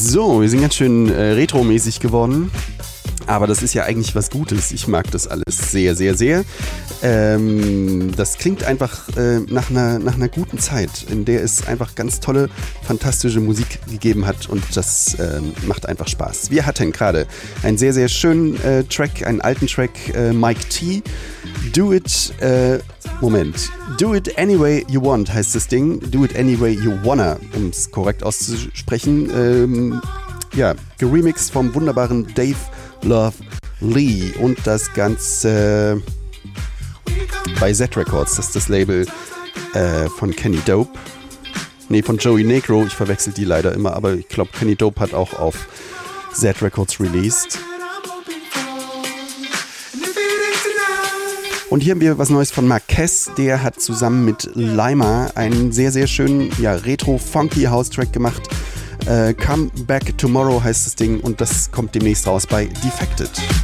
So, wir sind ganz schön retromäßig geworden. Aber das ist ja eigentlich was Gutes. Ich mag das alles sehr, sehr, sehr. Das klingt einfach nach einer guten Zeit, in der es einfach ganz tolle, fantastische Musik gegeben hat. Und das macht einfach Spaß. Wir hatten gerade einen sehr, sehr schönen Track, einen alten Track, Mike T. Do It Anyway You Want heißt das Ding. Do It Anyway You Wanna, um es korrekt auszusprechen. Geremixed vom wunderbaren Dave Love Lee und das Ganze bei Z Records. Das ist das Label von Kenny Dope. Nee, von Joey Negro. Ich verwechsel die leider immer, aber ich glaube, Kenny Dope hat auch auf Z Records released. Und hier haben wir was Neues von Marquez. Der hat zusammen mit Lima einen sehr, sehr schönen, retro-funky House-Track gemacht. Come Back Tomorrow heißt das Ding und das kommt demnächst raus bei Defected.